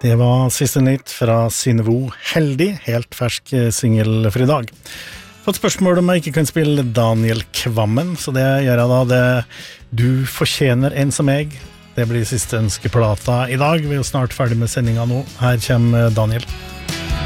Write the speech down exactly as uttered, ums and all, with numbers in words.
Det var siste nytt fra Synnøve Heldig, helt fersk single for i dag. Fått spørsmål om jeg ikke kan spille Daniel Kvammen, så det gjør jeg da. Det Du fortjener en som meg. Det blir siste ønskeplata i dag. Vi er jo snart ferdig med sendingen nå. Her kommer Daniel.